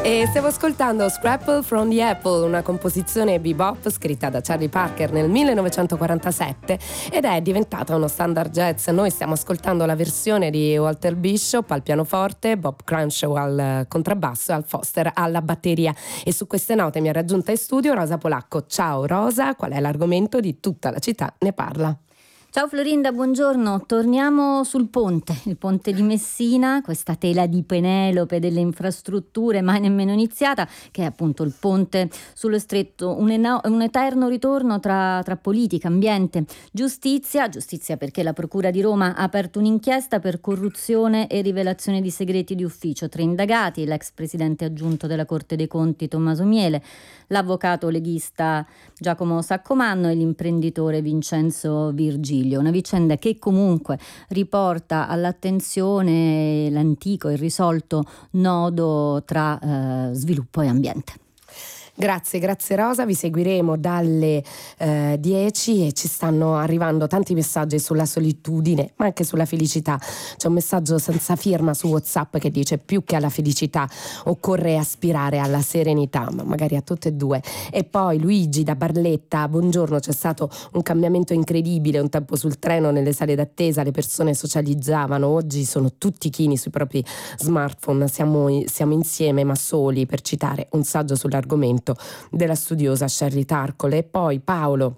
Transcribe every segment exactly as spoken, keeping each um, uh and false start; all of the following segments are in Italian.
E stiamo ascoltando Scrapple from the Apple, una composizione bebop scritta da Charlie Parker nel millenovecentoquarantasette ed è diventata uno standard jazz. Noi stiamo ascoltando la versione di Walter Bishop al pianoforte, Bob Crenshaw al contrabbasso e Al Foster alla batteria. E su queste note mi ha raggiunta in studio Rosa Polacco. Ciao Rosa, qual è l'argomento di Tutta la città ne parla? Ciao Florinda, buongiorno. Torniamo sul ponte, il ponte di Messina, questa tela di Penelope delle infrastrutture mai nemmeno iniziata, che è appunto il ponte sullo stretto, un, eno- un eterno ritorno tra, tra politica, ambiente, giustizia, giustizia perché la Procura di Roma ha aperto un'inchiesta per corruzione e rivelazione di segreti di ufficio. Tre indagati, l'ex presidente aggiunto della Corte dei Conti Tommaso Miele, l'avvocato leghista Giacomo Saccomanno e l'imprenditore Vincenzo Virgilio. Una vicenda che comunque riporta all'attenzione l'antico e irrisolto nodo tra eh, sviluppo e ambiente. Grazie, grazie Rosa, vi seguiremo dalle eh, dieci e ci stanno arrivando tanti messaggi sulla solitudine ma anche sulla felicità. C'è un messaggio senza firma su WhatsApp che dice: più che alla felicità occorre aspirare alla serenità, ma magari a tutte e due. E poi Luigi da Barletta: buongiorno, c'è stato un cambiamento incredibile, un tempo sul treno nelle sale d'attesa le persone socializzavano, oggi sono tutti chini sui propri smartphone, siamo, siamo insieme ma soli, per citare un saggio sull'argomento della studiosa Sherry Tarkle. E poi Paolo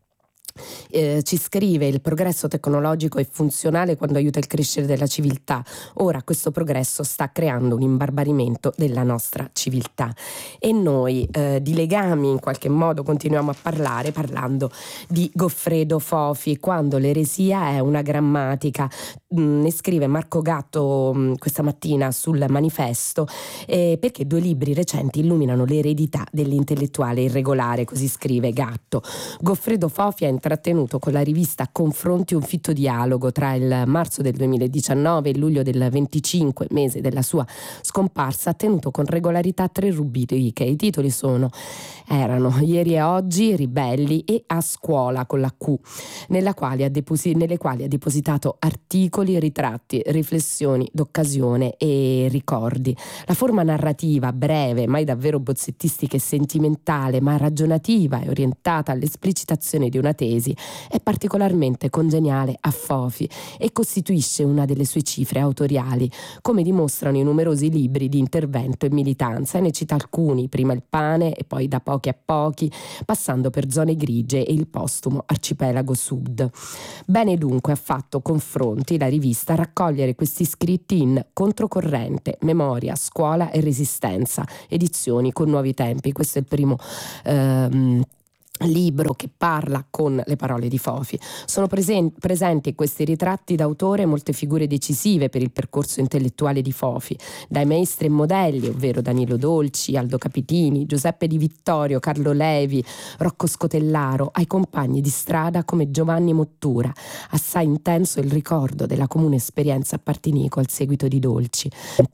Eh, ci scrive: il progresso tecnologico è funzionale quando aiuta il crescere della civiltà. Ora questo progresso sta creando un imbarbarimento della nostra civiltà. E noi eh, di legami in qualche modo continuiamo a parlare parlando di Goffredo Fofi, quando l'eresia è una grammatica. Mm, ne scrive Marco Gatto mm, questa mattina sul Manifesto, eh, perché due libri recenti illuminano l'eredità dell'intellettuale irregolare, così scrive Gatto. Goffredo Fofi è intrattenuto con la rivista Confronti un fitto dialogo tra il marzo del duemiladiciannove e il luglio del venticinque, mese della sua scomparsa. Ha tenuto con regolarità tre rubriche. I titoli sono erano Ieri e Oggi, Ribelli e A Scuola con la Q, nella quali ha deposi- nelle quali ha depositato articoli, ritratti, riflessioni d'occasione e ricordi. La forma narrativa, breve, mai davvero bozzettistica e sentimentale, ma ragionativa e orientata all'esplicitazione di una tesi, è particolarmente congeniale a Fofi e costituisce una delle sue cifre autoriali, come dimostrano i numerosi libri di intervento e militanza. E ne cita alcuni: prima Il pane e poi Da pochi a pochi, passando per Zone grigie e il postumo Arcipelago Sud. Bene dunque ha fatto Confronti, la rivista, a raccogliere questi scritti in Controcorrente, Memoria, Scuola e Resistenza, edizioni con nuovi tempi. Questo è il primo ehm, libro che parla con le parole di Fofi. Sono presen- presenti questi ritratti d'autore molte figure decisive per il percorso intellettuale di Fofi, dai maestri e modelli, ovvero Danilo Dolci, Aldo Capitini, Giuseppe Di Vittorio, Carlo Levi, Rocco Scotellaro, ai compagni di strada come Giovanni Mottura. Assai intenso il ricordo della comune esperienza a Partinico al seguito di Dolci.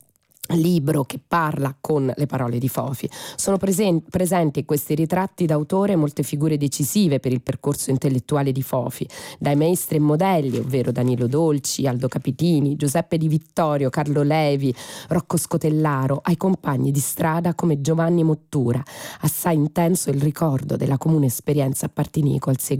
Libro che parla con le parole di Fofi. Sono presen- presenti questi ritratti d'autore molte figure decisive per il percorso intellettuale di Fofi, dai maestri e modelli, ovvero Danilo Dolci, Aldo Capitini, Giuseppe Di Vittorio, Carlo Levi, Rocco Scotellaro, ai compagni di strada come Giovanni Mottura. Assai intenso il ricordo della comune esperienza a Partinico al seguito